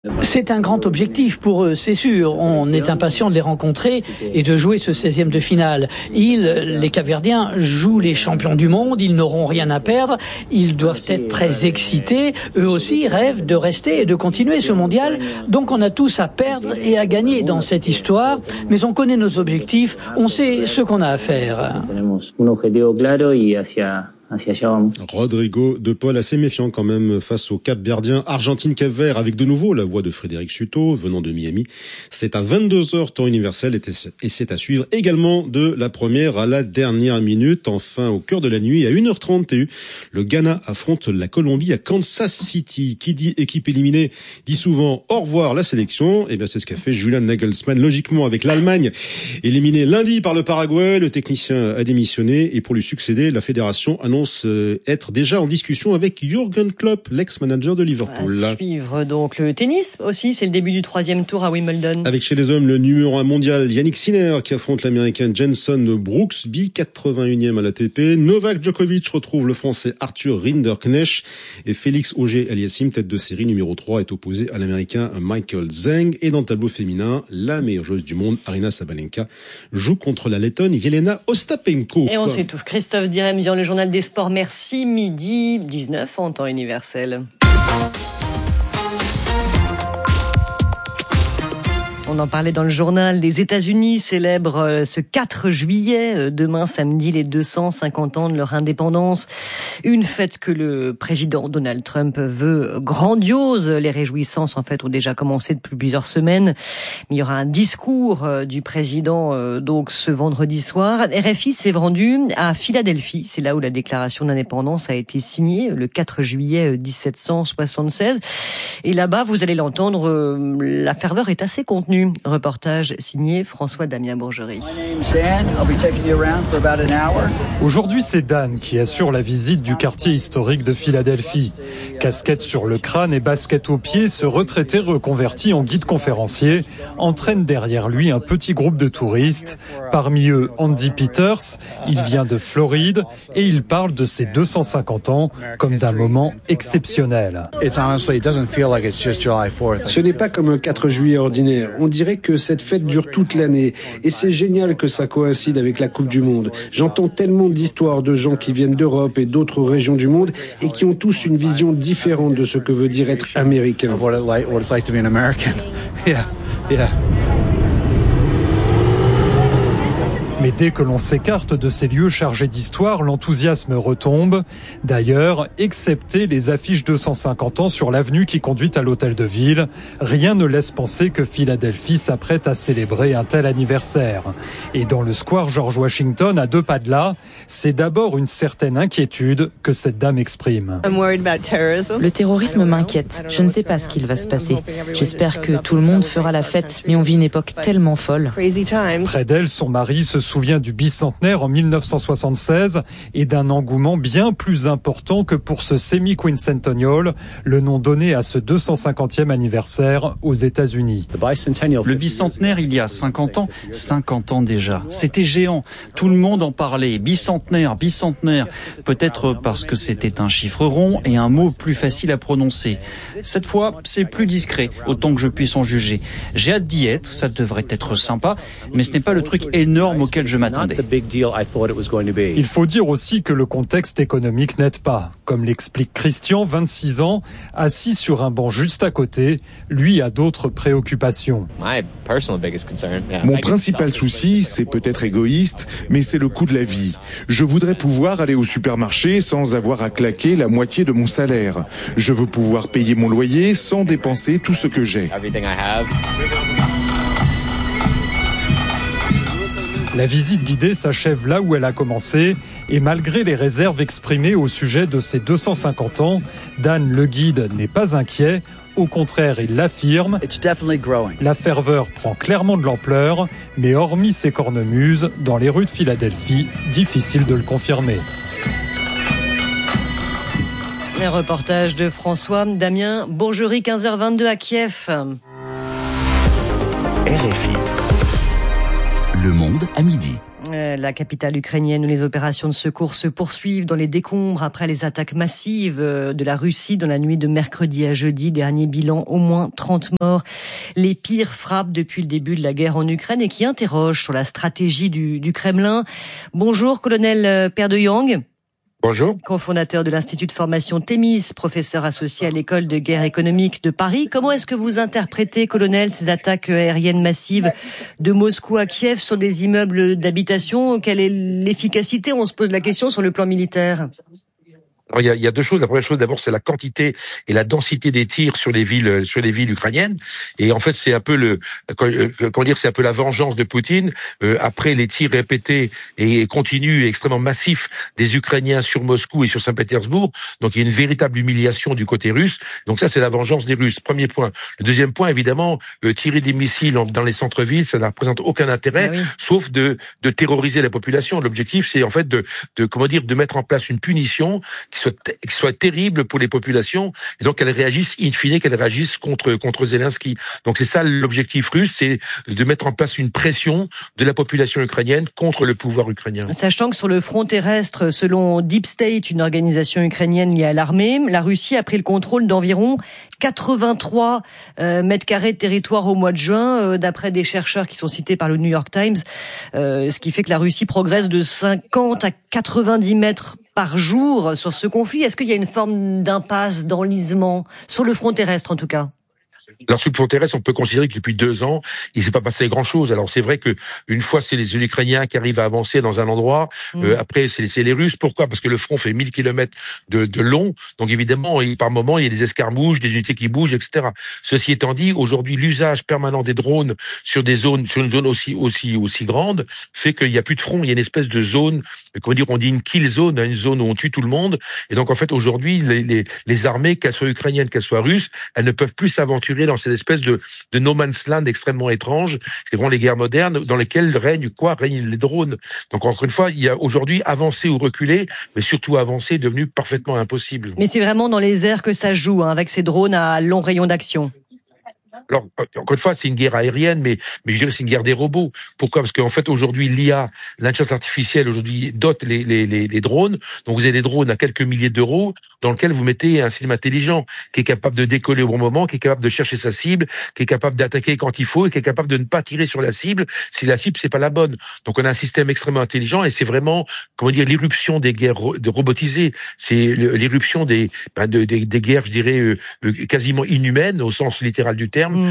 C'est un grand objectif pour eux, c'est sûr. On est impatient de les rencontrer et de jouer ce 16e de finale. Les Capverdiens, jouent les champions du monde, ils n'auront rien à perdre, ils doivent être très excités. Eux aussi rêvent de rester et de continuer ce mondial. Donc on a tous à perdre et à gagner dans cette histoire. Mais on connaît nos objectifs, on sait ce qu'on a à faire. Rodrigo de Paul assez méfiant quand même face au Cap-Verdien. Argentine-Cap-Vert avec de nouveau la voix de Frédéric Suto venant de Miami. C'est à 22h temps universel et c'est à suivre également de la première à la dernière minute. Enfin au cœur de la nuit à 1h30 TU, le Ghana affronte la Colombie à Kansas City. Qui dit équipe éliminée dit souvent au revoir la sélection. Et bien c'est ce qu'a fait Julian Nagelsmann logiquement avec l'Allemagne éliminé lundi par le Paraguay. Le technicien a démissionné et pour lui succéder la fédération annonce être déjà en discussion avec Jürgen Klopp, l'ex-manager de Liverpool. À suivre donc le tennis aussi, c'est le début du 3e tour à Wimbledon. Avec chez les hommes le numéro 1 mondial Yannick Sinner qui affronte l'américain Jenson Brooksby, 81e à l'ATP. Novak Djokovic retrouve le français Arthur Rinderknecht et Félix Auger-Aliassime, tête de série numéro 3, est opposé à l'américain Michael Zheng. Et dans le tableau féminin, la meilleure joueuse du monde, Aryna Sabalenka, joue contre la Lettonne Jelena Ostapenko. Et on sait tout. Christophe Direm dans le journal des sports. Merci, midi 19 en temps universel. On en parlait dans le journal. Les États-Unis célèbrent ce 4 juillet, demain samedi, les 250 ans de leur indépendance. Une fête que le président Donald Trump veut grandiose. Les réjouissances, en fait, ont déjà commencé depuis plusieurs semaines. Mais il y aura un discours du président, donc, ce vendredi soir. RFI s'est rendu à Philadelphie. C'est là où la déclaration d'indépendance a été signée, le 4 juillet 1776. Et là-bas, vous allez l'entendre, la ferveur est assez contenue. Reportage signé François-Damien Bourgerie. Aujourd'hui, c'est Dan qui assure la visite du quartier historique de Philadelphie. Casquette sur le crâne et basket aux pieds, ce retraité reconverti en guide conférencier entraîne derrière lui un petit groupe de touristes. Parmi eux, Andy Peters. Il vient de Floride et il parle de ses 250 ans comme d'un moment exceptionnel. Ce n'est pas comme un 4 juillet ordinaire. On dirait que cette fête dure toute l'année. Et c'est génial que ça coïncide avec la Coupe du Monde. J'entends tellement d'histoires de gens qui viennent d'Europe et d'autres régions du monde et qui ont tous une vision différente de ce que veut dire être américain. Mais dès que l'on s'écarte de ces lieux chargés d'histoire, l'enthousiasme retombe. D'ailleurs, excepté les affiches 250 ans sur l'avenue qui conduit à l'hôtel de ville, rien ne laisse penser que Philadelphie s'apprête à célébrer un tel anniversaire. Et dans le square George Washington, à 2 pas de là, c'est d'abord une certaine inquiétude que cette dame exprime. Le terrorisme m'inquiète. Je ne sais pas ce qu'il va se passer. J'espère que tout le monde fera la fête, mais on vit une époque tellement folle. Près d'elle, son mari se souvient du bicentenaire en 1976 et d'un engouement bien plus important que pour ce semi-quincentennial, le nom donné à ce 250e anniversaire aux États-Unis. Le bicentenaire, il y a 50 ans déjà. C'était géant. Tout le monde en parlait. Bicentenaire. Peut-être parce que c'était un chiffre rond et un mot plus facile à prononcer. Cette fois, c'est plus discret, autant que je puisse en juger. J'ai hâte d'y être, ça devrait être sympa, mais ce n'est pas le truc énorme auquel je m'attendais. Il faut dire aussi que le contexte économique n'aide pas. Comme l'explique Christian, 26 ans, assis sur un banc juste à côté, lui a d'autres préoccupations. Mon principal souci, c'est peut-être égoïste, mais c'est le coût de la vie. Je voudrais pouvoir aller au supermarché sans avoir à claquer la moitié de mon salaire. Je veux pouvoir payer mon loyer sans dépenser tout ce que j'ai. La visite guidée s'achève là où elle a commencé et malgré les réserves exprimées au sujet de ses 250 ans, Dan le guide n'est pas inquiet. Au contraire, il l'affirme. La ferveur prend clairement de l'ampleur, mais hormis ses cornemuses, dans les rues de Philadelphie, difficile de le confirmer. Un reportage de François-Damien Bourgerie, 15h22 à Kiev. RFI. Le monde à midi. La capitale ukrainienne où les opérations de secours se poursuivent dans les décombres après les attaques massives de la Russie dans la nuit de mercredi à jeudi. Dernier bilan, au moins 30 morts. Les pires frappes depuis le début de la guerre en Ukraine et qui interrogent sur la stratégie du Kremlin. Bonjour, colonel Per de Jong. Bonjour. Cofondateur de l'Institut de formation Thémis, professeur associé à l'école de guerre économique de Paris. Comment est-ce que vous interprétez, colonel, ces attaques aériennes massives de Moscou à Kiev sur des immeubles d'habitation? Quelle est l'efficacité? On se pose la question sur le plan militaire. Alors, il y a deux choses. La première chose, d'abord, c'est la quantité et la densité des tirs sur les villes ukrainiennes. Et en fait, c'est un peu c'est un peu la vengeance de Poutine après les tirs répétés et continus et extrêmement massifs des Ukrainiens sur Moscou et sur Saint-Pétersbourg. Donc, il y a une véritable humiliation du côté russe. Donc, ça, c'est la vengeance des Russes. Premier point. Le deuxième point, évidemment, tirer des missiles dans les centres-villes, ça ne représente aucun intérêt, sauf de terroriser la population. L'objectif, c'est en fait de mettre en place une punition qui soit terrible pour les populations, et donc qu'elles réagissent contre Zelensky. Donc c'est ça l'objectif russe, c'est de mettre en place une pression de la population ukrainienne contre le pouvoir ukrainien. Sachant que sur le front terrestre, selon Deep State, une organisation ukrainienne liée à l'armée, la Russie a pris le contrôle d'environ 83 mètres carrés de territoire au mois de juin, d'après des chercheurs qui sont cités par le New York Times, ce qui fait que la Russie progresse de 50 à 90 mètres par jour sur ce conflit. Est-ce qu'il y a une forme d'impasse, d'enlisement, sur le front terrestre en tout cas? Alors, sur le front terrestre, on peut considérer que depuis 2 ans, il s'est pas passé grand-chose. Alors, c'est vrai que une fois, c'est les Ukrainiens qui arrivent à avancer dans un endroit. Après, c'est les Russes. Pourquoi? Parce que le front fait 1000 kilomètres de long. Donc, évidemment, par moment, il y a des escarmouches, des unités qui bougent, etc. Ceci étant dit, aujourd'hui, l'usage permanent des drones sur une zone aussi grande fait qu'il y a plus de front. Il y a une espèce de zone, on dit une kill zone, une zone où on tue tout le monde. Et donc, en fait, aujourd'hui, les armées, qu'elles soient ukrainiennes, qu'elles soient russes, elles ne peuvent plus s'aventurer dans cette espèce de no man's land extrêmement étrange, c'est vraiment les guerres modernes dans lesquelles règnent les drones. Donc encore une fois, il y a aujourd'hui avancer ou reculer, mais surtout avancer est devenu parfaitement impossible. Mais c'est vraiment dans les airs que ça joue, avec ces drones à long rayon d'action. Alors, encore une fois, c'est une guerre aérienne, mais je dirais que c'est une guerre des robots. Pourquoi? Parce qu'en fait, aujourd'hui, l'IA, l'intelligence artificielle, aujourd'hui, dote les drones. Donc, vous avez des drones à quelques milliers d'euros dans lesquels vous mettez un système intelligent qui est capable de décoller au bon moment, qui est capable de chercher sa cible, qui est capable d'attaquer quand il faut et qui est capable de ne pas tirer sur la cible si la cible, c'est pas la bonne. Donc, on a un système extrêmement intelligent et c'est vraiment, l'irruption des guerres robotisées. C'est l'irruption des guerres, je dirais, quasiment inhumaines au sens littéral du terme.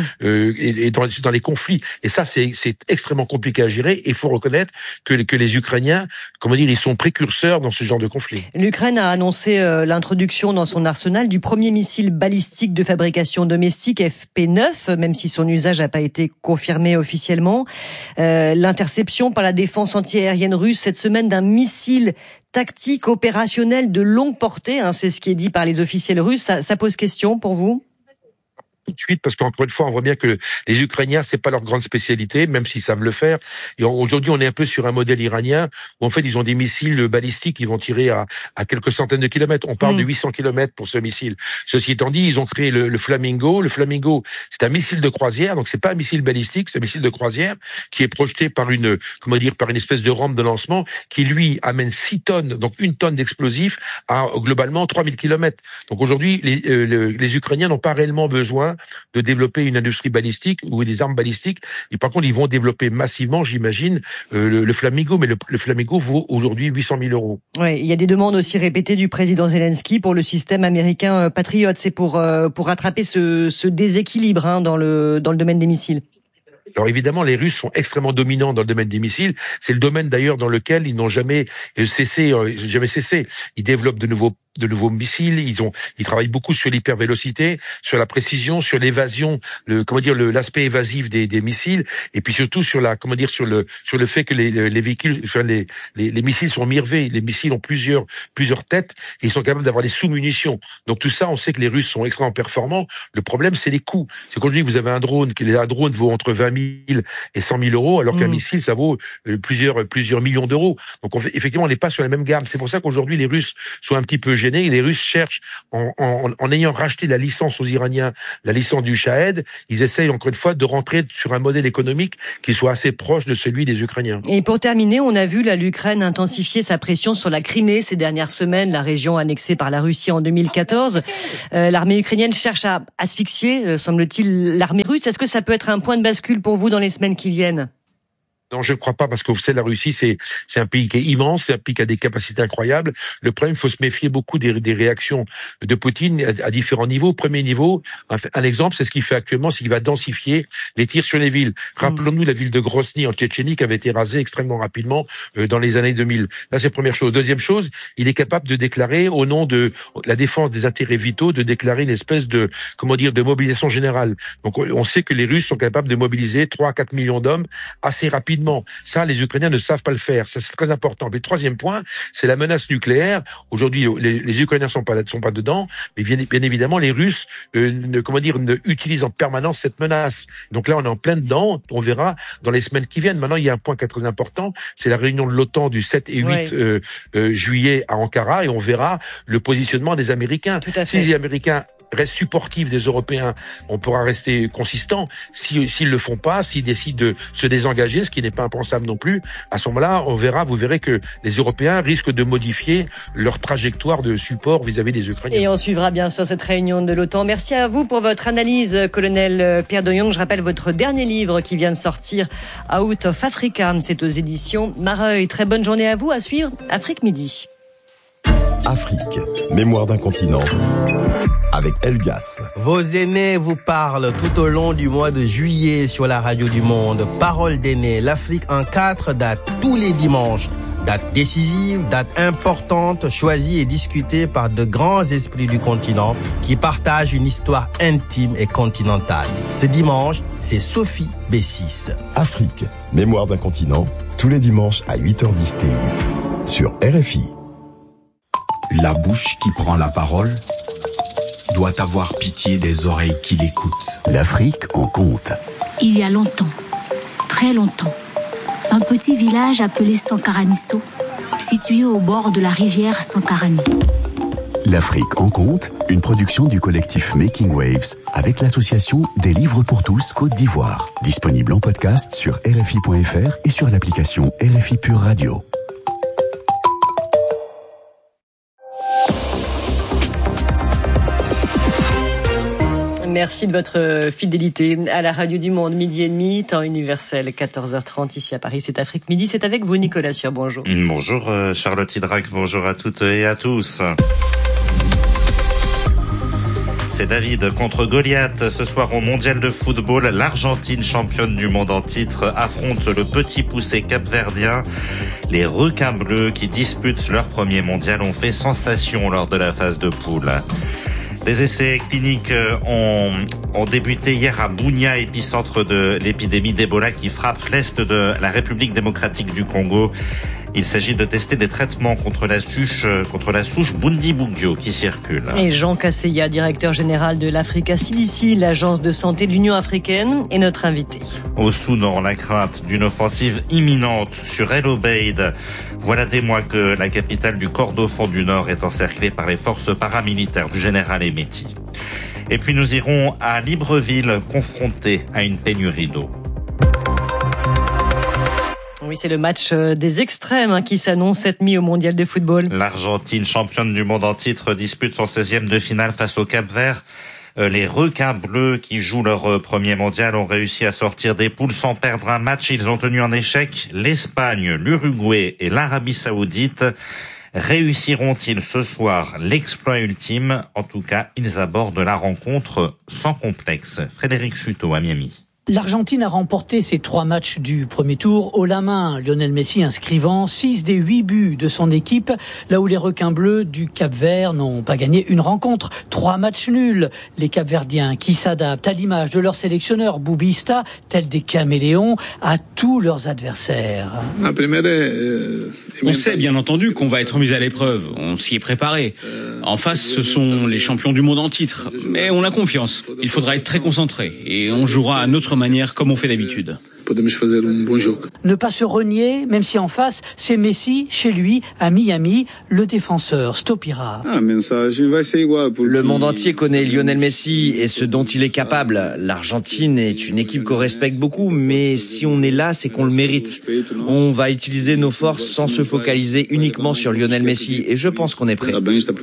Et dans les conflits. Et ça, c'est extrêmement compliqué à gérer. Et il faut reconnaître que les Ukrainiens, ils sont précurseurs dans ce genre de conflit. L'Ukraine a annoncé l'introduction dans son arsenal du premier missile balistique de fabrication domestique FP9, même si son usage n'a pas été confirmé officiellement. L'interception par la défense antiaérienne russe cette semaine d'un missile tactique opérationnel de longue portée, c'est ce qui est dit par les officiels russes. Ça pose question pour vous ? Tout de suite, parce qu'encore une fois, on voit bien que les Ukrainiens, c'est pas leur grande spécialité, même s'ils savent le faire. Et aujourd'hui, on est un peu sur un modèle iranien, où en fait, ils ont des missiles balistiques qui vont tirer à quelques centaines de kilomètres. On parle de 800 kilomètres pour ce missile. Ceci étant dit, ils ont créé le Flamingo. Le Flamingo, c'est un missile de croisière, donc c'est pas un missile balistique, c'est un missile de croisière qui est projeté par une espèce de rampe de lancement qui, lui, amène 6 tonnes, donc 1 tonne d'explosifs à globalement 3000 kilomètres. Donc aujourd'hui, les Ukrainiens n'ont pas réellement besoin de développer une industrie balistique ou des armes balistiques. Et par contre, ils vont développer massivement, j'imagine, le Flamingo. Mais le Flamingo vaut aujourd'hui 800 000 euros. Oui, il y a des demandes aussi répétées du président Zelensky pour le système américain Patriot. C'est pour rattraper ce déséquilibre dans le domaine des missiles. Alors évidemment, les Russes sont extrêmement dominants dans le domaine des missiles. C'est le domaine d'ailleurs dans lequel ils n'ont jamais cessé. Ils développent de nouveaux missiles. Ils travaillent beaucoup sur l'hypervélocité, sur la précision, sur l'évasion, l'aspect évasif des missiles, et puis surtout sur le fait que les véhicules, les missiles sont mirvés. Les missiles ont plusieurs têtes et ils sont capables d'avoir des sous-munitions. Donc tout ça, on sait que les Russes sont extrêmement performants. Le problème, c'est les coûts. C'est qu'aujourd'hui, vous avez un drone vaut entre 20 000 et 100 000 euros, alors qu'un missile, ça vaut plusieurs millions d'euros. Donc effectivement, on n'est pas sur la même gamme. C'est pour ça qu'aujourd'hui, les Russes sont un petit peu gêner. Et les Russes cherchent, en ayant racheté la licence aux Iraniens, la licence du Shahed, ils essayent encore une fois de rentrer sur un modèle économique qui soit assez proche de celui des Ukrainiens. Et pour terminer, on a vu l'Ukraine intensifier sa pression sur la Crimée ces dernières semaines, la région annexée par la Russie en 2014. L'armée ukrainienne cherche à asphyxier, semble-t-il, l'armée russe. Est-ce que ça peut être un point de bascule pour vous dans les semaines qui viennent ? Non, je ne crois pas, parce que vous savez, la Russie, c'est un pays qui est immense, c'est un pays qui a des capacités incroyables. Le problème, il faut se méfier beaucoup des réactions de Poutine à différents niveaux. Premier niveau, un exemple, c'est ce qu'il fait actuellement, c'est qu'il va densifier les tirs sur les villes. Rappelons-nous la ville de Grozny en Tchétchénie qui avait été rasée extrêmement rapidement dans les années 2000. Là, c'est la première chose. Deuxième chose, il est capable de déclarer, au nom de la défense des intérêts vitaux, de déclarer une espèce de, de mobilisation générale. Donc, on sait que les Russes sont capables de mobiliser 3 à 4 millions d'hommes assez rapidement. Ça, les Ukrainiens ne savent pas le faire. Ça, c'est très important. Mais le troisième point, c'est la menace nucléaire. Aujourd'hui, les Ukrainiens sont pas dedans, mais bien évidemment, les Russes, ne utilisent en permanence cette menace. Donc là, on est en plein dedans. On verra dans les semaines qui viennent. Maintenant, il y a un point qui est très important. C'est la réunion de l'OTAN du 7 et 8 juillet à Ankara, et on verra le positionnement des Américains. Tout à fait. Si les Américains restent supportifs des Européens, on pourra rester consistant. S'ils le font pas, s'ils décident de se désengager, ce qui n'est pas impensable non plus, à ce moment-là, vous verrez que les Européens risquent de modifier leur trajectoire de support vis-à-vis des Ukrainiens. Et on suivra bien sûr cette réunion de l'OTAN. Merci à vous pour votre analyse, colonel Pierre de Jong. Je rappelle votre dernier livre qui vient de sortir, Out of Africa. C'est aux éditions Mareuil. Très bonne journée à vous. À suivre, Afrique Midi. Afrique, mémoire d'un continent, avec Elgas. Vos aînés vous parlent tout au long du mois de juillet sur la radio du monde. Parole d'aînés, l'Afrique en 4 dates tous les dimanches. Date décisive, date importante, choisie et discutée par de grands esprits du continent qui partagent une histoire intime et continentale. Ce dimanche, c'est Sophie Bessis. Afrique, mémoire d'un continent, tous les dimanches à 8h10 TU, sur RFI. La bouche qui prend la parole doit avoir pitié des oreilles qui l'écoutent. L'Afrique en compte. Il y a longtemps, très longtemps, un petit village appelé Sankaranisso, situé au bord de la rivière Sankarani. L'Afrique en compte, une production du collectif Making Waves avec l'association des livres pour tous Côte d'Ivoire. Disponible en podcast sur RFI.fr et sur l'application RFI Pure Radio. Merci de votre fidélité à la radio du monde, 12h30, temps universel, 14h30 ici à Paris. C'est Afrique Midi, c'est avec vous Nicolas Sûr, bonjour. Bonjour Charlotte Hydrac, bonjour à toutes et à tous. C'est David contre Goliath. Ce soir au mondial de football, l'Argentine, championne du monde en titre, affronte le petit poussé capverdien. Les requins bleus qui disputent leur premier mondial ont fait sensation lors de la phase de poule. Des essais cliniques ont débuté hier à Bunia, épicentre de l'épidémie d'Ebola qui frappe l'est de la République démocratique du Congo. Il s'agit de tester des traitements contre la souche Bundibugyo qui circule. Et Jean Casseya, directeur général de l'Africa CDC, l'agence de santé de l'Union africaine, est notre invité. Au Soudan, la crainte d'une offensive imminente sur El Obeid. Voilà des mois que la capitale du Kordofan du Nord est encerclée par les forces paramilitaires du général Hemeti. Et puis nous irons à Libreville, confrontés à une pénurie d'eau. Oui, c'est le match des extrêmes qui s'annonce cette nuit au mondial de football. L'Argentine, championne du monde en titre, dispute son 16e de finale face au Cap-Vert. Les requins bleus qui jouent leur premier mondial ont réussi à sortir des poules sans perdre un match. Ils ont tenu en échec l'Espagne, l'Uruguay et l'Arabie Saoudite. Réussiront-ils ce soir l'exploit ultime? En tout cas, ils abordent la rencontre sans complexe. Frédéric Chuteau à Miami. L'Argentine a remporté ses 3 matchs du premier tour haut la main, Lionel Messi inscrivant 6 des 8 buts de son équipe, là où les requins bleus du Cap-Vert n'ont pas gagné une rencontre. 3 matchs nuls. Les Cap-Verdiens qui s'adaptent à l'image de leur sélectionneur Boubista, tels des caméléons, à tous leurs adversaires. On sait bien entendu qu'on va être mis à l'épreuve, on s'y est préparé. En face, ce sont les champions du monde en titre, mais on a confiance. Il faudra être très concentré et on jouera à notre manière comme on fait d'habitude. Ne pas se renier, même si en face, c'est Messi, chez lui, à Miami, le défenseur Stopira. Le monde entier connaît Lionel Messi et ce dont il est capable. L'Argentine est une équipe qu'on respecte beaucoup, mais si on est là, c'est qu'on le mérite. On va utiliser nos forces sans se focaliser uniquement sur Lionel Messi et je pense qu'on est prêt.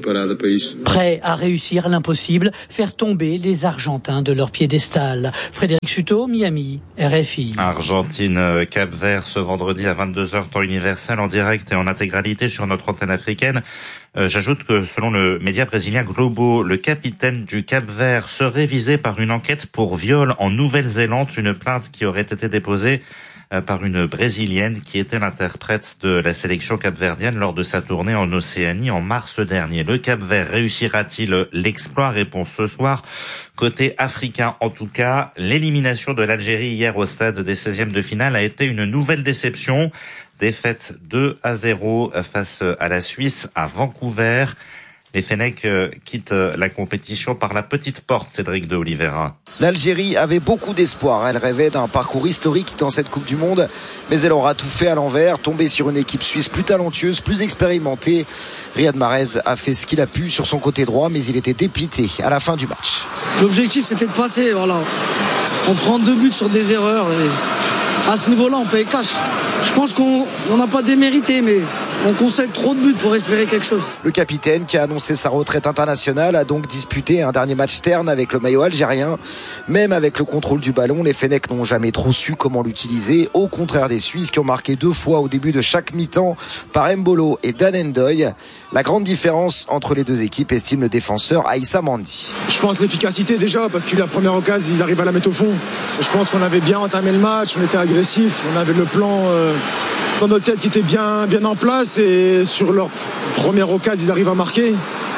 Prêt à réussir l'impossible, faire tomber les Argentins de leur piédestal. Frédéric Suto, Miami, RFI. Argentine, Cap-Vert ce vendredi à 22h temps universel en direct et en intégralité sur notre antenne africaine. J'ajoute que selon le média brésilien Globo, le capitaine du Cap-Vert serait visé par une enquête pour viol en Nouvelle-Zélande, une plainte qui aurait été déposée par une Brésilienne qui était l'interprète de la sélection capverdienne lors de sa tournée en Océanie en mars dernier. Le Cap-Vert réussira-t-il l'exploit? Réponse ce soir. Côté africain, en tout cas, l'élimination de l'Algérie hier au stade des 16e de finale a été une nouvelle déception. Défaite 2-0 face à la Suisse à Vancouver. Les Fennecs quittent la compétition par la petite porte, Cédric de Oliveira. L'Algérie avait beaucoup d'espoir. Elle rêvait d'un parcours historique dans cette Coupe du Monde, mais elle aura tout fait à l'envers, tombée sur une équipe suisse plus talentueuse, plus expérimentée. Riyad Mahrez a fait ce qu'il a pu sur son côté droit, mais il était dépité à la fin du match. L'objectif, c'était de passer. Voilà. On prend 2 buts sur des erreurs et à ce niveau-là, on paye cash. Je pense qu'on n'a pas démérité, mais on concède trop de buts pour espérer quelque chose. Le capitaine, qui a annoncé sa retraite internationale, a donc disputé un dernier match terne avec le maillot algérien. Même avec le contrôle du ballon, les Fennecs n'ont jamais trop su comment l'utiliser, au contraire des Suisses qui ont marqué 2 fois au début de chaque mi-temps par Mbolo et Dan Ndoye. La grande différence entre les deux équipes, estime le défenseur Aïssa Mandi. Je pense l'efficacité déjà, parce que la première occasion, ils arrivent à la mettre au fond. Je pense qu'on avait bien entamé le match, on était agressif, on avait le plan dans notre tête qui était bien en place, et sur leur première occasion, ils arrivent à marquer.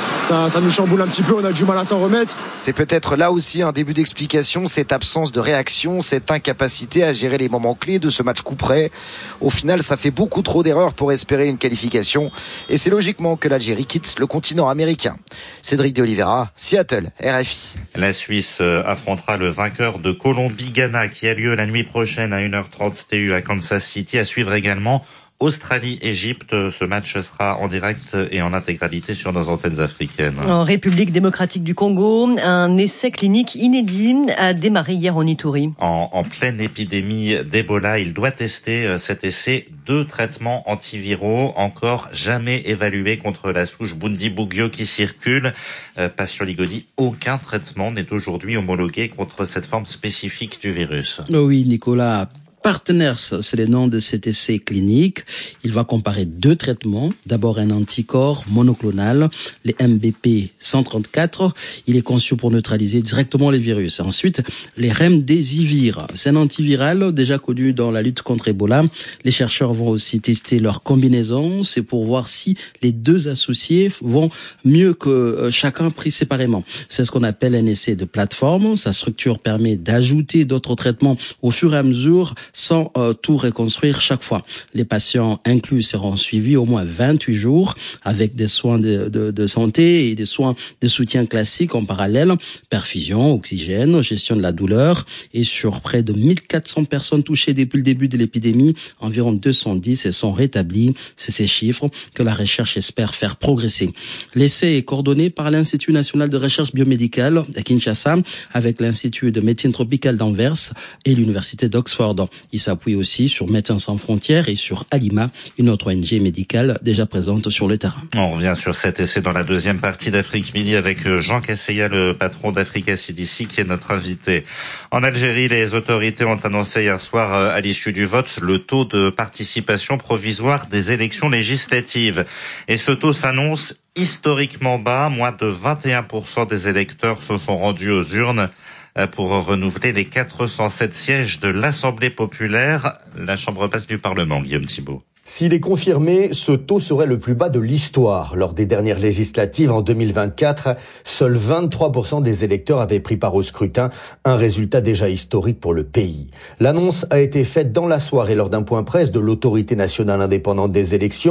Ça nous chamboule un petit peu, on a du mal à s'en remettre. C'est peut-être là aussi un début d'explication, cette absence de réaction, cette incapacité à gérer les moments clés de ce match coup près. Au final, ça fait beaucoup trop d'erreurs pour espérer une qualification, et c'est logiquement que l'Algérie quitte le continent américain. Cédric de Oliveira, Seattle, RFI. La Suisse affrontera le vainqueur de Colombie-Ghana qui a lieu la nuit prochaine à 1h30 TU à Kansas City. À suivre également Australie-Égypte. Ce match sera en direct et en intégralité sur nos antennes africaines. En République démocratique du Congo, un essai clinique inédit a démarré hier en Ituri. En pleine épidémie d'Ebola, il doit tester cet essai 2 traitements antiviraux encore jamais évalués contre la souche Bundibugyo qui circule. Patient Ligodi, aucun traitement n'est aujourd'hui homologué contre cette forme spécifique du virus. Oh oui, Nicolas. Partners, c'est le nom de cet essai clinique. Il va comparer 2 traitements. D'abord un anticorps monoclonal, les MBP 134. Il est conçu pour neutraliser directement les virus. Ensuite, les Remdesivir. C'est un antiviral déjà connu dans la lutte contre Ebola. Les chercheurs vont aussi tester leur combinaison. C'est pour voir si les 2 associés vont mieux que chacun pris séparément. C'est ce qu'on appelle un essai de plateforme. Sa structure permet d'ajouter d'autres traitements au fur et à mesure sans tout reconstruire chaque fois. Les patients inclus seront suivis au moins 28 jours avec des soins de santé et des soins de soutien classiques en parallèle, perfusion, oxygène, gestion de la douleur, et sur près de 1400 personnes touchées depuis le début de l'épidémie, environ 210 sont rétablies. C'est ces chiffres que la recherche espère faire progresser. L'essai est coordonné par l'Institut national de recherche biomédicale à Kinshasa avec l'Institut de médecine tropicale d'Anvers et l'Université d'Oxford. Il s'appuie aussi sur Médecins sans frontières et sur Alima, une autre ONG médicale déjà présente sur le terrain. On revient sur cet essai dans la deuxième partie d'Afrique Midi avec Jean Casseya, le patron d'Africa CDC, qui est notre invité. En Algérie, les autorités ont annoncé hier soir, à l'issue du vote, le taux de participation provisoire des élections législatives. Et ce taux s'annonce historiquement bas. Moins de 21% des électeurs se sont rendus aux urnes pour renouveler les 407 sièges de l'Assemblée populaire, la chambre basse du Parlement. Guillaume Thibault. S'il est confirmé, ce taux serait le plus bas de l'histoire. Lors des dernières législatives en 2024, seuls 23% des électeurs avaient pris part au scrutin, un résultat déjà historique pour le pays. L'annonce a été faite dans la soirée lors d'un point presse de l'Autorité nationale indépendante des élections.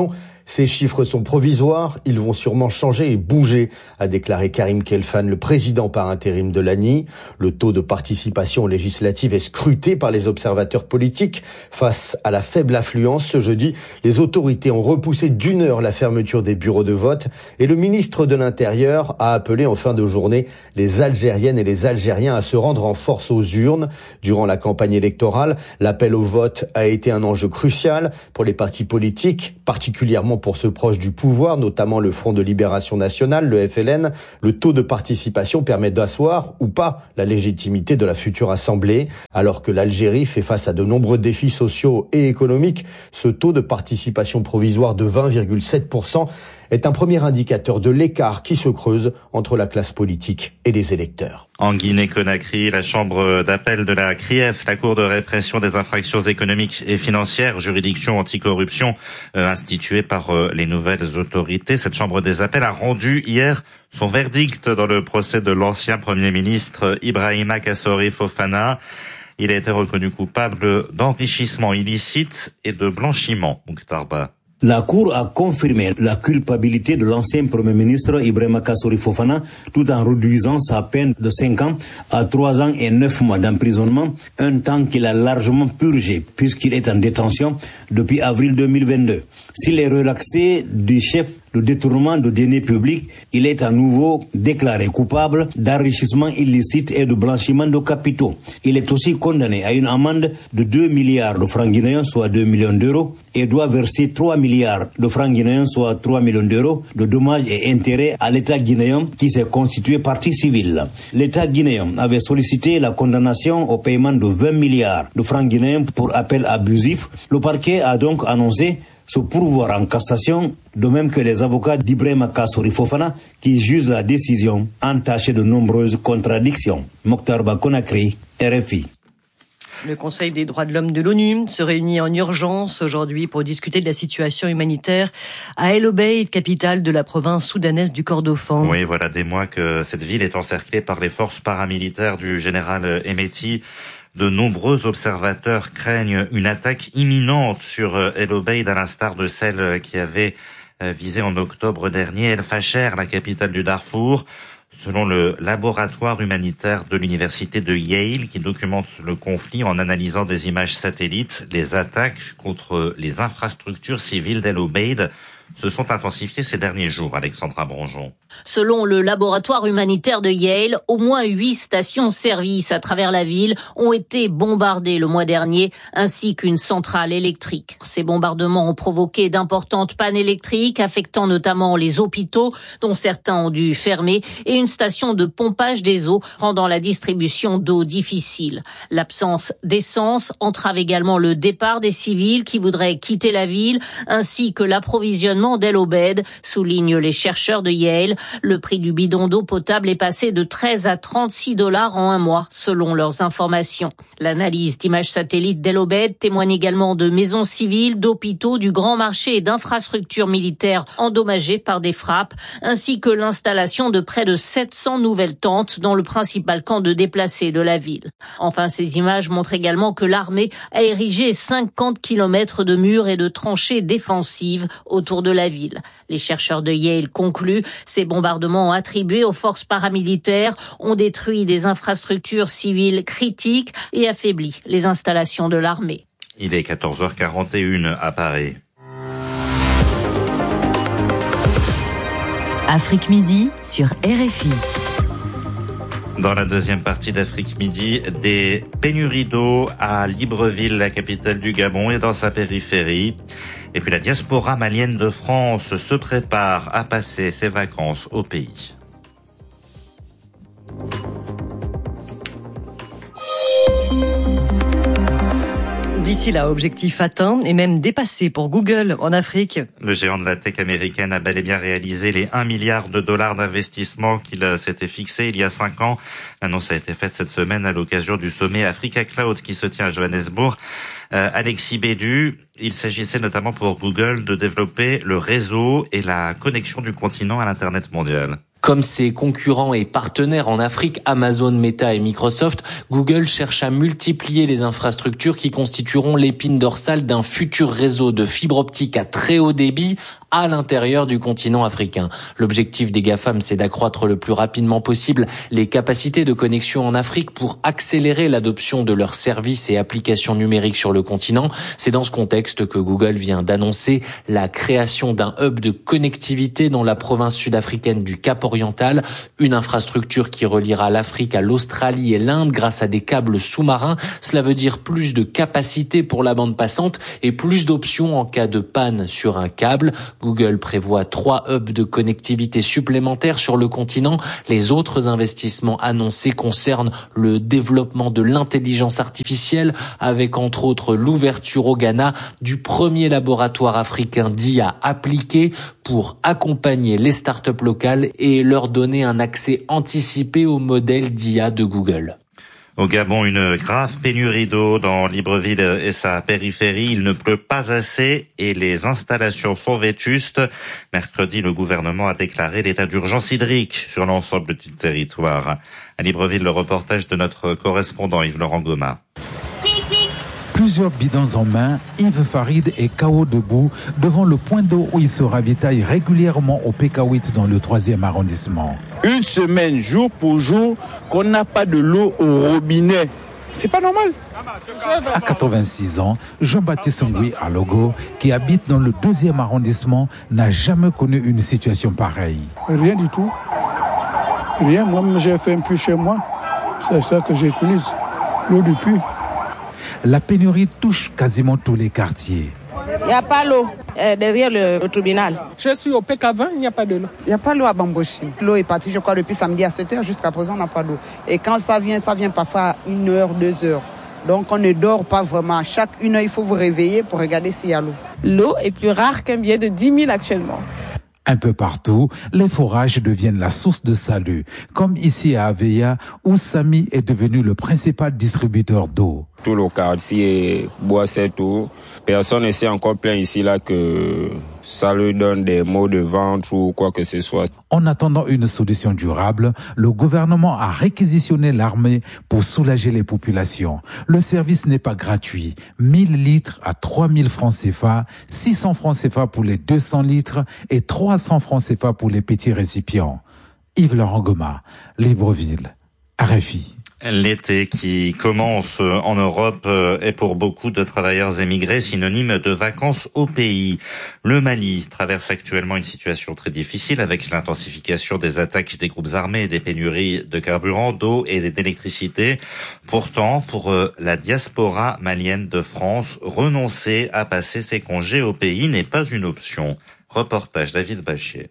Ces chiffres sont provisoires, ils vont sûrement changer et bouger, a déclaré Karim Khelfan, le président par intérim de l'ANI. Le taux de participation législative est scruté par les observateurs politiques. Face à la faible affluence, ce jeudi, les autorités ont repoussé d'1 heure la fermeture des bureaux de vote et le ministre de l'Intérieur a appelé en fin de journée les Algériennes et les Algériens à se rendre en force aux urnes. Durant la campagne électorale, l'appel au vote a été un enjeu crucial pour les partis politiques, particulièrement pour ceux proches du pouvoir, notamment le Front de Libération Nationale, le FLN. Le taux de participation permet d'asseoir ou pas la légitimité de la future Assemblée. Alors que l'Algérie fait face à de nombreux défis sociaux et économiques, ce taux de participation provisoire de 20,7% est un premier indicateur de l'écart qui se creuse entre la classe politique et les électeurs. En Guinée-Conakry, la chambre d'appel de la CRIEF, la Cour de répression des infractions économiques et financières, juridiction anticorruption instituée par les nouvelles autorités. Cette chambre des appels a rendu hier son verdict dans le procès de l'ancien Premier ministre Ibrahima Kassori Fofana. Il a été reconnu coupable d'enrichissement illicite et de blanchiment. Mouktarba. La Cour a confirmé la culpabilité de l'ancien Premier ministre Ibrahima Kassori Fofana tout en réduisant sa peine de 5 ans à 3 ans et 9 mois d'emprisonnement, un temps qu'il a largement purgé puisqu'il est en détention depuis avril 2022. S'il est relaxé du chef de détournement de deniers publics, il est à nouveau déclaré coupable d'enrichissement illicite et de blanchiment de capitaux. Il est aussi condamné à une amende de 2 milliards de francs guinéens, soit 2 millions d'euros, et doit verser 3 milliards de francs guinéens, soit 3 millions d'euros, de dommages et intérêts à l'État guinéen qui s'est constitué partie civile. L'État guinéen avait sollicité la condamnation au paiement de 20 milliards de francs guinéens pour appel abusif. Le parquet a donc annoncé se pourvoir en cassation, de même que les avocats d'Ibrahima Kassori Fofana qui jugent la décision entachée de nombreuses contradictions. Mokhtar Conakry, RFI. Le Conseil des droits de l'homme de l'ONU se réunit en urgence aujourd'hui pour discuter de la situation humanitaire à El Obeid, capitale de la province soudanaise du Kordofan. Oui, voilà des mois que cette ville est encerclée par les forces paramilitaires du général Hemeti. De nombreux observateurs craignent une attaque imminente sur El Obeid, à l'instar de celle qui avait visé en octobre dernier El Fasher, la capitale du Darfour. Selon le laboratoire humanitaire de l'université de Yale, qui documente le conflit en analysant des images satellites, les attaques contre les infrastructures civiles d'El Obeid se sont intensifiées ces derniers jours. Alexandra Bronjon. Selon le laboratoire humanitaire de Yale, au moins 8 stations-service à travers la ville ont été bombardées le mois dernier, ainsi qu'une centrale électrique. Ces bombardements ont provoqué d'importantes pannes électriques, affectant notamment les hôpitaux, dont certains ont dû fermer, et une station de pompage des eaux, rendant la distribution d'eau difficile. L'absence d'essence entrave également le départ des civils qui voudraient quitter la ville, ainsi que l'approvisionnement d'El Obeid, soulignent les chercheurs de Yale. Le prix du bidon d'eau potable est passé de 13 à 36 $ en un mois, selon leurs informations. L'analyse d'images satellites d'El Obeid témoigne également de maisons civiles, d'hôpitaux, du grand marché et d'infrastructures militaires endommagées par des frappes, ainsi que l'installation de près de 700 nouvelles tentes dans le principal camp de déplacés de la ville. Enfin, ces images montrent également que l'armée a érigé 50 km de murs et de tranchées défensives autour de la ville. Les chercheurs de Yale concluent, ces bombardements attribués aux forces paramilitaires ont détruit des infrastructures civiles critiques et affaibli les installations de l'armée. Il est 14h41 à Paris. Afrique Midi sur RFI. Dans la deuxième partie d'Afrique Midi, des pénuries d'eau à Libreville, la capitale du Gabon, et dans sa périphérie. Et puis la diaspora malienne de France se prépare à passer ses vacances au pays. D'ici là, objectif atteint et même dépassé pour Google en Afrique. Le géant de la tech américaine a bel et bien réalisé les 1 milliard de dollars d'investissement qu'il s'était fixé il y a 5 ans. L'annonce a été faite cette semaine à l'occasion du sommet Africa Cloud qui se tient à Johannesburg. Alexis Bédu, il s'agissait notamment pour Google de développer le réseau et la connexion du continent à l'Internet mondial. Comme ses concurrents et partenaires en Afrique, Amazon, Meta et Microsoft, Google cherche à multiplier les infrastructures qui constitueront l'épine dorsale d'un futur réseau de fibre optique à très haut débit à l'intérieur du continent africain. L'objectif des GAFAM, c'est d'accroître le plus rapidement possible les capacités de connexion en Afrique pour accélérer l'adoption de leurs services et applications numériques sur le continent. C'est dans ce contexte que Google vient d'annoncer la création d'un hub de connectivité dans la province sud-africaine du Cap-Oriental, une infrastructure qui reliera l'Afrique à l'Australie et l'Inde grâce à des câbles sous-marins. Cela veut dire plus de capacité pour la bande passante et plus d'options en cas de panne sur un câble. Google prévoit 3 hubs de connectivité supplémentaires sur le continent. Les autres investissements annoncés concernent le développement de l'intelligence artificielle avec entre autres l'ouverture au Ghana du premier laboratoire africain d'IA appliqué pour accompagner les startups locales et leur donner un accès anticipé au modèle d'IA de Google. Au Gabon, une grave pénurie d'eau dans Libreville et sa périphérie. Il ne pleut pas assez et les installations sont vétustes. Mercredi, le gouvernement a déclaré l'état d'urgence hydrique sur l'ensemble du territoire. À Libreville, le reportage de notre correspondant Yves-Laurent Goma. Plusieurs bidons en main, Yves Farid est KO debout devant le point d'eau où il se ravitaille régulièrement au Pékawit dans le 3e arrondissement. Une semaine, jour pour jour, qu'on n'a pas de l'eau au robinet. C'est pas normal. À 86 ans, Jean-Baptiste Ngui Alogo, qui habite dans le 2e arrondissement, n'a jamais connu une situation pareille. Rien du tout. Rien. Moi, j'ai fait un puits chez moi. C'est ça que j'utilise. L'eau du puits. La pénurie touche quasiment tous les quartiers. Il n'y a pas l'eau derrière le tribunal. Je suis au PK20, il n'y a pas de l'eau. Il n'y a pas l'eau à Bamboshi. L'eau est partie, je crois, depuis samedi à 7h. Jusqu'à présent, on n'a pas d'eau. Et quand ça vient parfois à 1 heure, 2 heures. Donc on ne dort pas vraiment. Chaque 1 heure, il faut vous réveiller pour regarder s'il y a l'eau. L'eau est plus rare qu'un billet de 10 000 actuellement. Un peu partout, les forages deviennent la source de salut, comme ici à Aveya, où Samy est devenu le principal distributeur d'eau. Tout le quartier boit cette eau. Personne ne s'est encore plaint ici là que ça lui donne des maux de ventre ou quoi que ce soit. En attendant une solution durable, le gouvernement a réquisitionné l'armée pour soulager les populations. Le service n'est pas gratuit. 1000 litres à 3000 francs CFA, 600 francs CFA pour les 200 litres et 300 francs CFA pour les petits récipients. Yves-Laurent Goma, Libreville, RFI. L'été qui commence en Europe est pour beaucoup de travailleurs émigrés synonyme de vacances au pays. Le Mali traverse actuellement une situation très difficile avec l'intensification des attaques des groupes armés et des pénuries de carburant, d'eau et d'électricité. Pourtant, pour la diaspora malienne de France, renoncer à passer ses congés au pays n'est pas une option. Reportage David Bachier.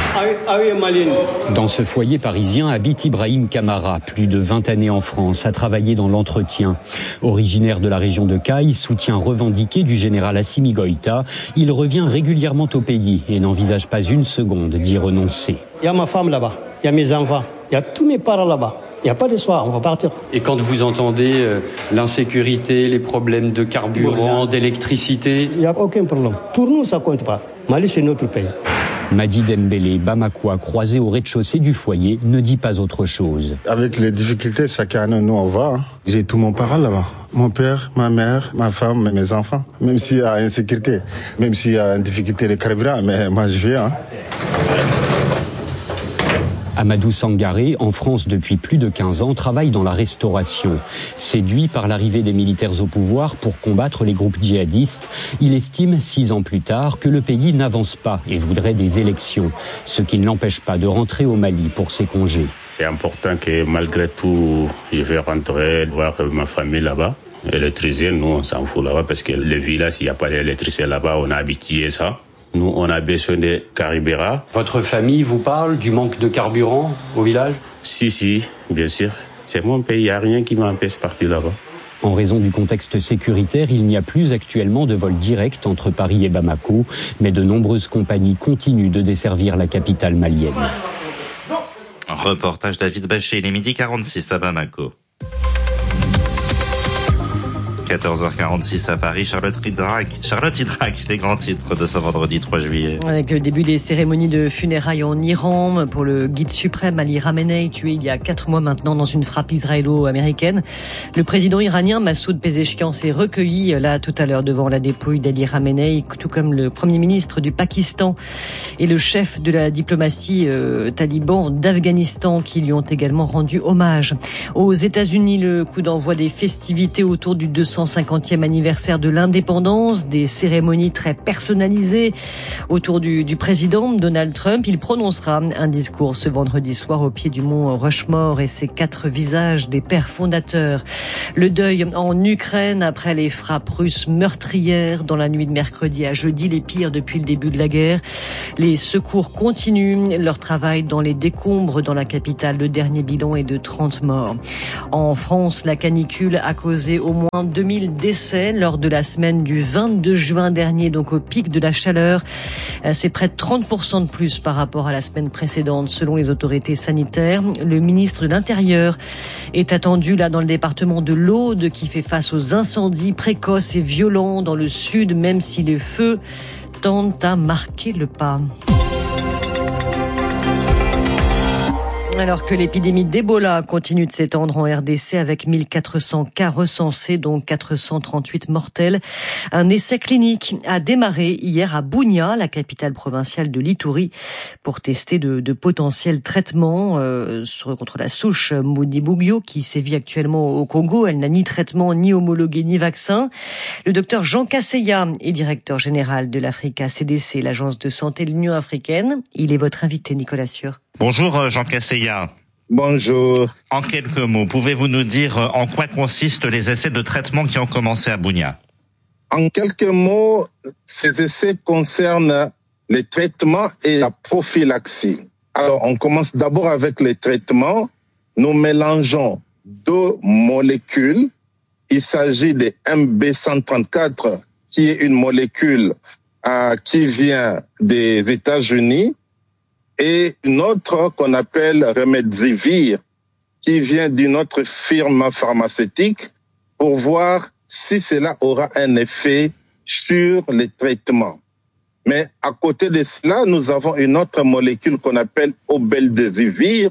Dans ce foyer parisien habite Ibrahim Kamara, plus de 20 années en France, a travaillé dans l'entretien. Originaire de la région de Caille, soutien revendiqué du général Assimi Goïta, il revient régulièrement au pays et n'envisage pas une seconde d'y renoncer. Il y a ma femme là-bas, il y a mes enfants, il y a tous mes parents là-bas. Il n'y a pas de soir, on va partir. Et quand vous entendez l'insécurité, les problèmes de carburant, d'électricité... Il n'y a aucun problème. Pour nous, ça ne compte pas. Mali, c'est notre pays. Madi Dembélé, Bamakoua, croisé au rez-de-chaussée du foyer, ne dit pas autre chose. Avec les difficultés, chacun de nous, on va. J'ai tous mon parents là-bas. Mon père, ma mère, ma femme, mes enfants. Même s'il y a insécurité, même s'il y a une difficulté de carburant, mais moi je viens. Amadou Sangaré, en France depuis plus de 15 ans, travaille dans la restauration. Séduit par l'arrivée des militaires au pouvoir pour combattre les groupes djihadistes, il estime 6 ans plus tard que le pays n'avance pas et voudrait des élections, ce qui ne l'empêche pas de rentrer au Mali pour ses congés. C'est important que malgré tout, je vais rentrer voir ma famille là-bas. L'électricité, nous, on s'en fout là-bas parce que le village, il n'y a pas d'électricité là-bas, on a habitué ça. Nous, on a besoin de carburant. Votre famille vous parle du manque de carburant au village ? Si, bien sûr. C'est mon pays, il n'y a rien qui m'empêche de partir là-bas. En raison du contexte sécuritaire, il n'y a plus actuellement de vol direct entre Paris et Bamako, mais de nombreuses compagnies continuent de desservir la capitale malienne. Reportage David Bachier, il est 12h46 à Bamako. 14h46 à Paris, Charlotte Hydrac, les grands titres de ce vendredi 3 juillet. Avec le début des cérémonies de funérailles en Iran pour le guide suprême Ali Khamenei, tué il y a 4 mois maintenant dans une frappe israélo-américaine. Le président iranien Massoud Pezeshkian s'est recueilli là tout à l'heure devant la dépouille d'Ali Khamenei, tout comme le premier ministre du Pakistan et le chef de la diplomatie taliban d'Afghanistan qui lui ont également rendu hommage. Aux États-Unis, le coup d'envoi des festivités autour du 250e anniversaire de l'indépendance, des cérémonies très personnalisées autour du président Donald Trump. Il prononcera un discours ce vendredi soir au pied du mont Rushmore et ses 4 visages des pères fondateurs. Le deuil en Ukraine après les frappes russes meurtrières dans la nuit de mercredi à jeudi, les pires depuis le début de la guerre. Les secours continuent leur travail dans les décombres dans la capitale. Le dernier bilan est de 30 morts. En France, la canicule a causé au moins 2000 décès lors de la semaine du 22 juin dernier, donc au pic de la chaleur. C'est près de 30% de plus par rapport à la semaine précédente, selon les autorités sanitaires. Le ministre de l'Intérieur est attendu là dans le département de l'Aude, qui fait face aux incendies précoces et violents dans le sud, même si les feux tendent à marquer le pas. Alors que l'épidémie d'Ebola continue de s'étendre en RDC avec 1400 cas recensés, dont 438 mortels, un essai clinique a démarré hier à Bunia, la capitale provinciale de l'Ituri, pour tester de potentiels traitements contre la souche Bundibugyo qui sévit actuellement au Congo. Elle n'a ni traitement, ni homologué, ni vaccin. Le docteur Jean Kasseya est directeur général de l'Africa CDC, l'agence de santé de l'Union africaine. Il est votre invité, Nicolas Sieur. Bonjour Jean Kasseya. Bonjour. En quelques mots, pouvez-vous nous dire en quoi consistent les essais de traitement qui ont commencé à Bunia? En quelques mots, ces essais concernent les traitements et la prophylaxie. Alors, on commence d'abord avec les traitements. Nous mélangeons 2 molécules. Il s'agit de MB134, qui est une molécule qui vient des États-Unis, et une autre qu'on appelle Remdesivir, qui vient d'une autre firme pharmaceutique, pour voir si cela aura un effet sur les traitements. Mais à côté de cela, nous avons une autre molécule qu'on appelle Obeldesivir,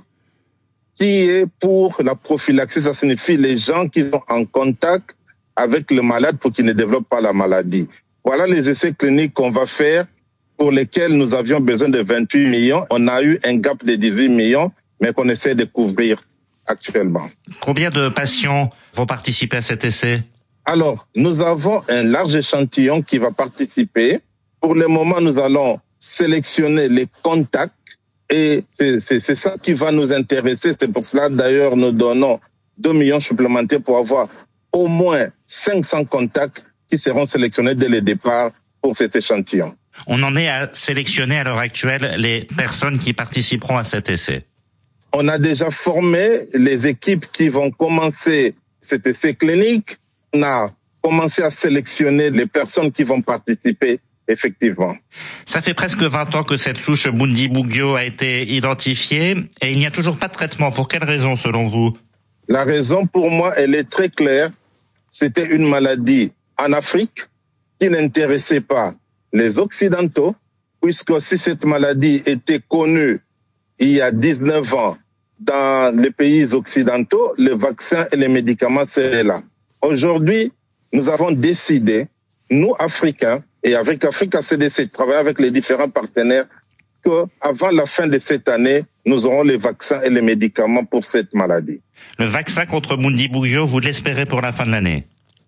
qui est pour la prophylaxie. Ça signifie les gens qui sont en contact avec le malade pour qu'ils ne développent pas la maladie. Voilà les essais cliniques qu'on va faire, pour lesquels nous avions besoin de 28 millions. On a eu un gap de 18 millions, mais qu'on essaie de couvrir actuellement. Combien de patients vont participer à cet essai? Alors, nous avons un large échantillon qui va participer. Pour le moment, nous allons sélectionner les contacts et c'est ça qui va nous intéresser. C'est pour cela, d'ailleurs, nous donnons 2 millions supplémentaires pour avoir au moins 500 contacts qui seront sélectionnés dès le départ pour cet échantillon. On en est à sélectionner à l'heure actuelle les personnes qui participeront à cet essai. On a déjà formé les équipes qui vont commencer cet essai clinique. On a commencé à sélectionner les personnes qui vont participer, effectivement. Ça fait presque 20 ans que cette souche Bundibugyo a été identifiée et il n'y a toujours pas de traitement. Pour quelle raison, selon vous? La raison, pour moi, elle est très claire. C'était une maladie en Afrique qui n'intéressait pas les Occidentaux, puisque si cette maladie était connue il y a 19 ans dans les pays occidentaux, les vaccins et les médicaments seraient là. Aujourd'hui, nous avons décidé, nous Africains, et avec Africa CDC, travailler avec les différents partenaires, qu'avant la fin de cette année, nous aurons les vaccins et les médicaments pour cette maladie. Le vaccin contre Bundibugyo, vous l'espérez pour la fin de l'année?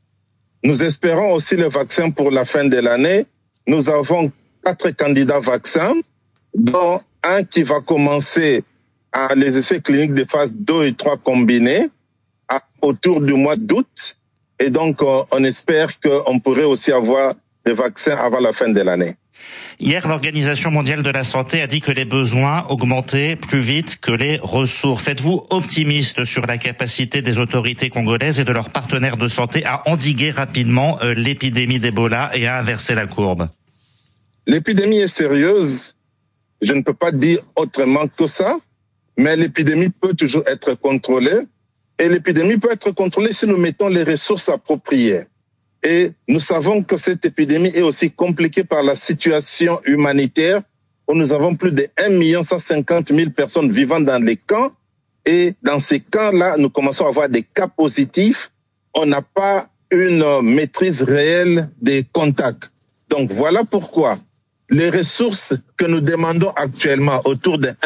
Nous espérons aussi le vaccin pour la fin de l'année. Nous avons 4 candidats vaccins, dont un qui va commencer à les essais cliniques de phase 2 et 3 combinés autour du mois d'août. Et donc, on espère qu'on pourrait aussi avoir des vaccins avant la fin de l'année. Hier, l'Organisation mondiale de la santé a dit que les besoins augmentaient plus vite que les ressources. Êtes-vous optimiste sur la capacité des autorités congolaises et de leurs partenaires de santé à endiguer rapidement l'épidémie d'Ebola et à inverser la courbe? L'épidémie est sérieuse. Je ne peux pas dire autrement que ça, mais l'épidémie peut toujours être contrôlée. Et l'épidémie peut être contrôlée si nous mettons les ressources appropriées. Et nous savons que cette épidémie est aussi compliquée par la situation humanitaire, où nous avons plus de 1 150 000 personnes vivant dans les camps. Et dans ces camps-là, nous commençons à avoir des cas positifs. On n'a pas une maîtrise réelle des contacts. Donc voilà pourquoi les ressources que nous demandons actuellement autour de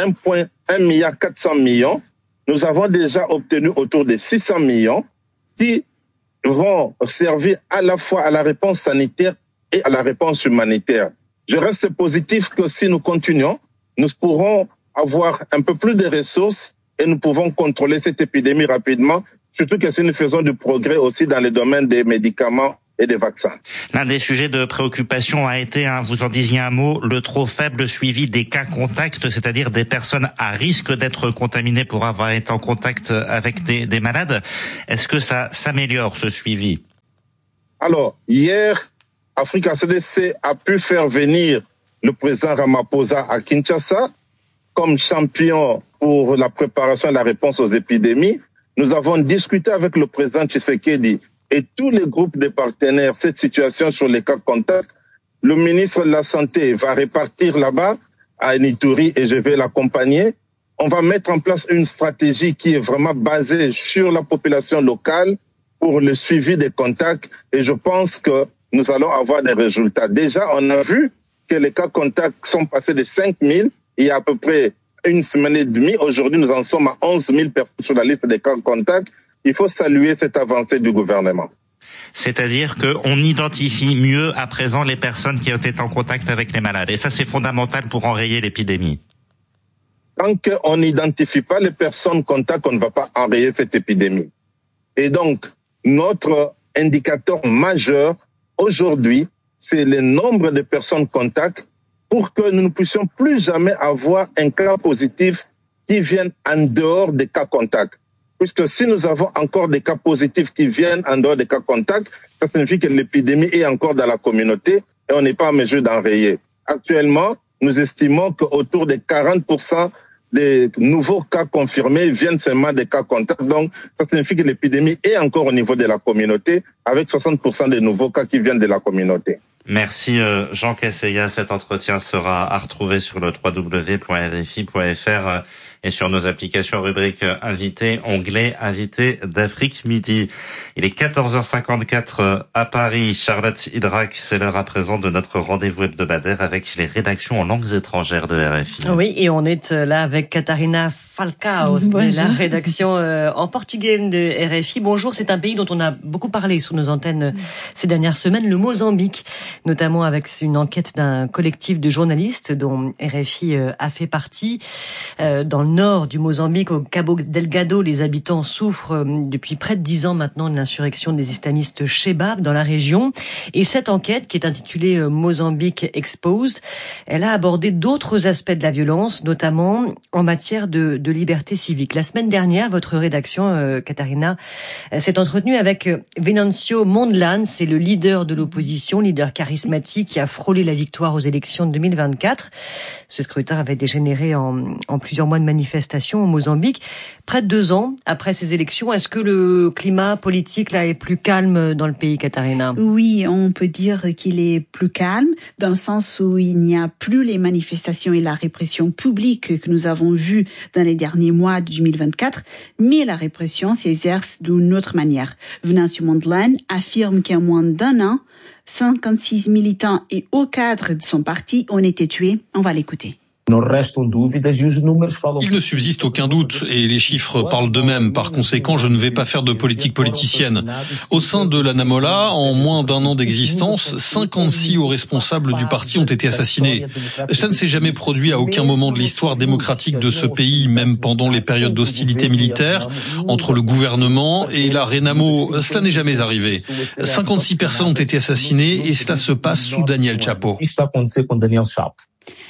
1,4 milliard, nous avons déjà obtenu autour de 600 millions qui vont servir à la fois à la réponse sanitaire et à la réponse humanitaire. Je reste positif que si nous continuons, nous pourrons avoir un peu plus de ressources et nous pouvons contrôler cette épidémie rapidement, surtout que si nous faisons du progrès aussi dans le domaine des médicaments et des vaccins. L'un des sujets de préoccupation a été, vous en disiez un mot, le trop faible suivi des cas contacts, c'est-à-dire des personnes à risque d'être contaminées pour avoir été en contact avec des malades. Est-ce que ça s'améliore, ce suivi? Alors, hier, Africa CDC a pu faire venir le président Ramaphosa à Kinshasa comme champion pour la préparation et la réponse aux épidémies. Nous avons discuté avec le président Tshisekedi et tous les groupes de partenaires cette situation sur les cas contacts. Le ministre de la Santé va répartir là-bas à Nituri et je vais l'accompagner. On va mettre en place une stratégie qui est vraiment basée sur la population locale pour le suivi des contacts et je pense que nous allons avoir des résultats. Déjà, on a vu que les cas contacts sont passés de 5 000 il y a à peu près une semaine et demie. Aujourd'hui, nous en sommes à 11 000 personnes sur la liste des cas contacts. Il faut saluer cette avancée du gouvernement. C'est-à-dire qu'on identifie mieux à présent les personnes qui ont été en contact avec les malades. Et ça, c'est fondamental pour enrayer l'épidémie. Tant qu'on n'identifie pas les personnes contacts, on ne va pas enrayer cette épidémie. Et donc, notre indicateur majeur aujourd'hui, c'est le nombre de personnes contacts pour que nous ne puissions plus jamais avoir un cas positif qui vienne en dehors des cas contacts. Puisque si nous avons encore des cas positifs qui viennent en dehors des cas contacts, ça signifie que l'épidémie est encore dans la communauté et on n'est pas en mesure d'enrayer. Actuellement, nous estimons qu'autour de 40% des nouveaux cas confirmés viennent seulement des cas contacts. Donc, ça signifie que l'épidémie est encore au niveau de la communauté, avec 60% des nouveaux cas qui viennent de la communauté. Merci Jean Kaseya. Cet entretien sera à retrouver sur le www.rfi.fr et sur nos applications rubrique invité, onglet invité d'Afrique Midi. Il est 14h54 à Paris. Charlotte Hydrac, c'est l'heure à présent de notre rendez-vous hebdomadaire avec les rédactions en langues étrangères de RFI. Oui, et on est là avec Catarina Falcao, de la rédaction en portugais de RFI. Bonjour, c'est un pays dont on a beaucoup parlé sur nos antennes ces dernières semaines, le Mozambique, notamment avec une enquête d'un collectif de journalistes dont RFI a fait partie. Dans le nord du Mozambique, au Cabo Delgado, les habitants souffrent depuis près de 10 ans maintenant de l'insurrection des islamistes Shebab dans la région. Et cette enquête, qui est intitulée Mozambique Exposed, elle a abordé d'autres aspects de la violence, notamment en matière de liberté civique. La semaine dernière, votre rédaction, Catarina, s'est entretenue avec Venancio Mondlane, c'est le leader de l'opposition, leader charismatique qui a frôlé la victoire aux élections de 2024. Ce scrutin avait dégénéré en plusieurs mois de manifestations au Mozambique. Près de 2 ans après ces élections, est-ce que le climat politique là est plus calme dans le pays, Catarina? Oui, on peut dire qu'il est plus calme dans le sens où il n'y a plus les manifestations et la répression publique que nous avons vues dans les derniers mois de 2024, mais la répression s'exerce d'une autre manière. Venancio Mondlane affirme qu'en moins d'1 an, 56 militants et hauts cadres de son parti ont été tués. On va l'écouter. Il ne subsiste aucun doute et les chiffres parlent d'eux-mêmes. Par conséquent, je ne vais pas faire de politique politicienne. Au sein de la Namola, en moins d'1 an d'existence, 56 hauts responsables du parti ont été assassinés. Ça ne s'est jamais produit à aucun moment de l'histoire démocratique de ce pays, même pendant les périodes d'hostilité militaire entre le gouvernement et la Renamo. Cela n'est jamais arrivé. 56 personnes ont été assassinées et cela se passe sous Daniel Chapo.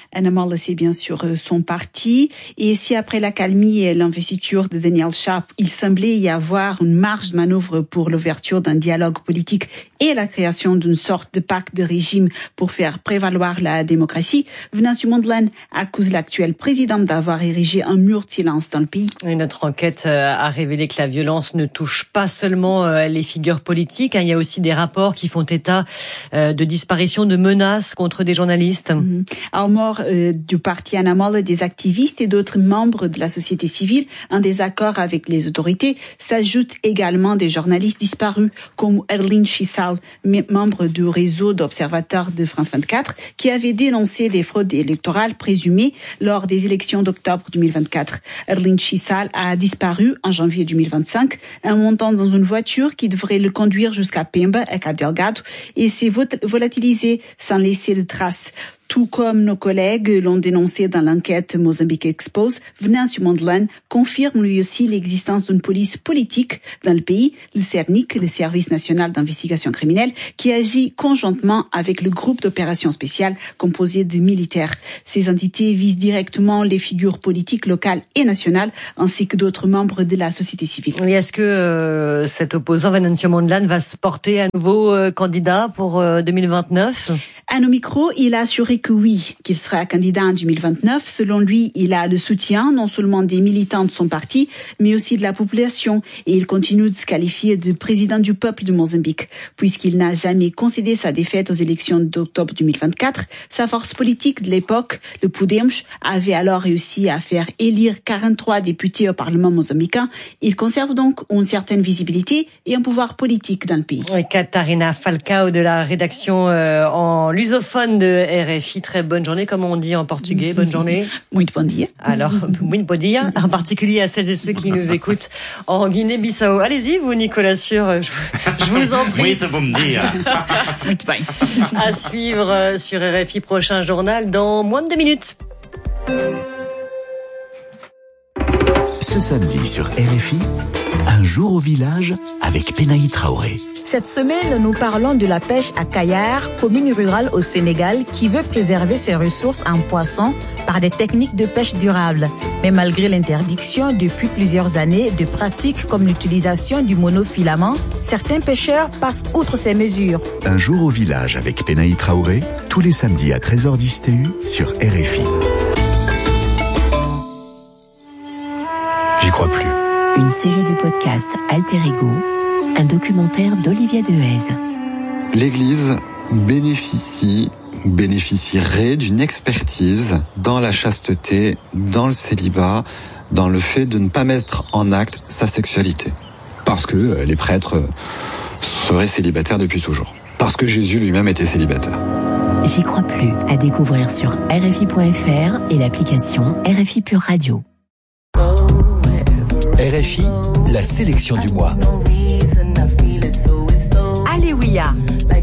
Anna Moll, c'est bien sûr son parti. Et si après l'accalmie et l'investiture de Daniel Sharp, il semblait y avoir une marge de manœuvre pour l'ouverture d'un dialogue politique et la création d'une sorte de pacte de régime pour faire prévaloir la démocratie, Venancio Mondlane accuse l'actuel président d'avoir érigé un mur de silence dans le pays. Et notre enquête a révélé que la violence ne touche pas seulement les figures politiques. Il y a aussi des rapports qui font état de disparition, de menaces contre des journalistes. À mort du parti Anna Moll, des activistes et d'autres membres de la société civile en désaccord avec les autorités, s'ajoutent également des journalistes disparus comme Erline Chissal, membre du réseau d'observateurs de France 24, qui avait dénoncé des fraudes électorales présumées lors des élections d'octobre 2024. Erline Chissal a disparu en janvier 2025 en montant dans une voiture qui devrait le conduire jusqu'à Pemba, à Cabo Delgado, et s'est volatilisé sans laisser de traces. Tout comme nos collègues l'ont dénoncé dans l'enquête Mozambique Expose, Venancio Mondlane confirme lui aussi l'existence d'une police politique dans le pays, le CERNIC, le Service national d'investigation criminelle, qui agit conjointement avec le groupe d'opérations spéciales composé de militaires. Ces entités visent directement les figures politiques locales et nationales, ainsi que d'autres membres de la société civile. Et est-ce que cet opposant, Venancio Mondlane, va se porter à nouveau candidat pour 2029 ? À nos micros, il a assuré que oui, qu'il sera candidat en 2029. Selon lui, il a le soutien non seulement des militants de son parti, mais aussi de la population. Et il continue de se qualifier de président du peuple de Mozambique. Puisqu'il n'a jamais concédé sa défaite aux élections d'octobre 2024, sa force politique de l'époque, le Podemos, avait alors réussi à faire élire 43 députés au Parlement mozambicain. Il conserve donc une certaine visibilité et un pouvoir politique dans le pays. Et Katharina Falcao de la rédaction en lusophone de RFI. Très bonne journée, comme on dit en portugais. Bonne journée. Muito bom dia. Alors, muito bom dia, en particulier à celles et ceux qui nous écoutent en Guinée-Bissau. Allez-y, vous, Nicolas Sûr, je vous en prie. Muito bom dia. Muito bem. À suivre sur RFI, prochain journal dans moins de 2 minutes. Ce samedi sur RFI, un jour au village avec Penaï Traoré. Cette semaine, nous parlons de la pêche à Kayar, commune rurale au Sénégal, qui veut préserver ses ressources en poissons par des techniques de pêche durables. Mais malgré l'interdiction depuis plusieurs années de pratiques comme l'utilisation du monofilament, certains pêcheurs passent outre ces mesures. Un jour au village avec Penaï Traoré, tous les samedis à 13h10 TU sur RFI. J'y crois plus. Une série de podcasts Alter Ego, un documentaire d'Olivier Dehaze. L'Église bénéficierait d'une expertise dans la chasteté, dans le célibat, dans le fait de ne pas mettre en acte sa sexualité. Parce que les prêtres seraient célibataires depuis toujours. Parce que Jésus lui-même était célibataire. J'y crois plus, à découvrir sur RFI.fr et l'application RFI Pure Radio. RFI, la sélection du mois. Alléluia.